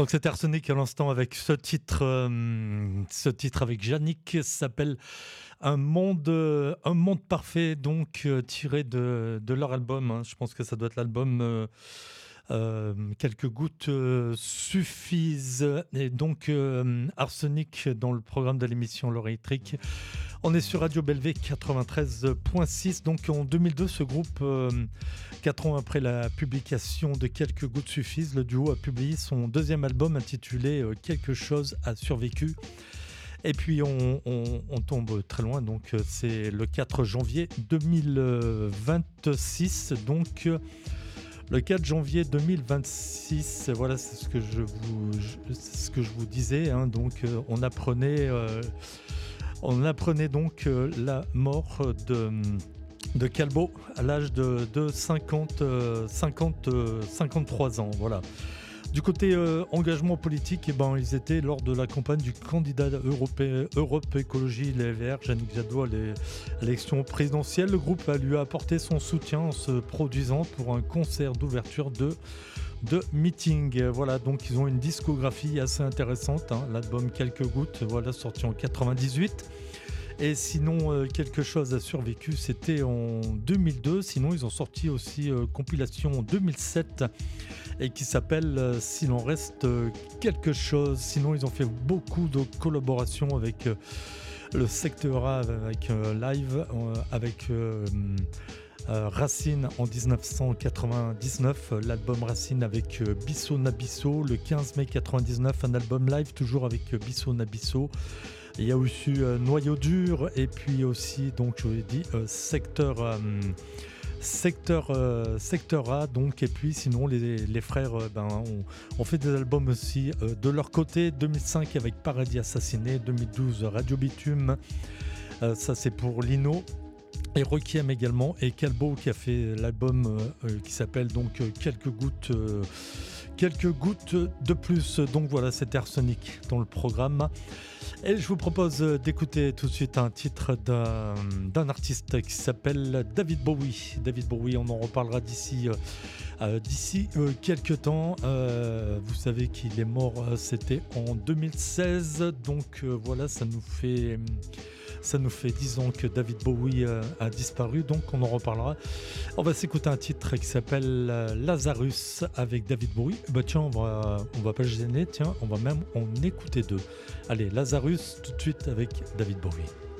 Donc c'était Arsenic à l'instant avec ce titre avec Yannick s'appelle un monde parfait, donc tiré de leur album, hein. Je pense que ça doit être l'album Quelques gouttes suffisent. Et donc Arsenic dans le programme de l'émission L'Oreille Électrique. On est sur Radio Bellevée 93.6. Donc en 2002, ce groupe, 4 ans après la publication de Quelques gouttes suffisent, le duo a publié son deuxième album intitulé Quelque chose a survécu. Et puis on tombe très loin, donc c'est le 4 janvier 2026. Donc le 4 janvier 2026, voilà, c'est ce que je vous disais, hein. Donc on apprenait donc la mort de Calbo à l'âge de 53 ans, voilà. Du côté engagement politique, ils étaient lors de la campagne du candidat Europe Écologie Les Verts, Yannick Jadot, à l'élection présidentielle. Le groupe lui a apporté son soutien en se produisant pour un concert d'ouverture de meeting. Voilà, donc ils ont une discographie assez intéressante, hein. L'album Quelques gouttes, voilà, sorti en 98. Et sinon, quelque chose a survécu, c'était en 2002. Sinon, ils ont sorti aussi compilation en 2007 et qui s'appelle S'il en reste quelque chose. Sinon, ils ont fait beaucoup de collaborations avec le Secteur A, avec Live, avec Racine en 1999, l'album Racine avec Bisso Nabisso. Le 15 mai 99, un album live toujours avec Bisso Nabisso. Il y a aussi Noyau dur et puis aussi, donc je vous l'ai dit, Secteur A, donc. Et puis sinon les frères ont fait des albums aussi de leur côté. 2005 avec Paradis Assassiné, 2012 Radio Bitume, ça c'est pour Lino. Et Requiem également, et Calbo qui a fait l'album qui s'appelle donc Quelques gouttes de plus. Donc voilà, c'était Arsenic dans le programme. Et je vous propose d'écouter tout de suite un titre d'un artiste qui s'appelle David Bowie. David Bowie, on en reparlera d'ici quelques temps. Vous savez qu'il est mort, c'était en 2016. Donc voilà, ça nous fait 10 ans que David Bowie a disparu, donc on en reparlera. On va s'écouter un titre qui s'appelle Lazarus avec David Bowie. Tiens, on va pas se gêner, tiens, on va même en écouter deux. Allez, Lazarus tout de suite avec David Bowie.